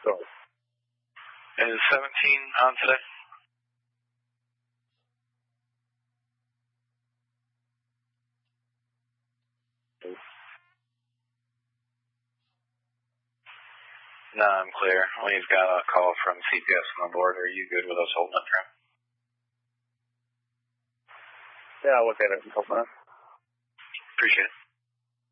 call. Is 17 on today? No, I'm clear. We've got a call from CPS on the board. Are you good with us holding it for him? Yeah, I'll look at it in a couple minutes. Appreciate it.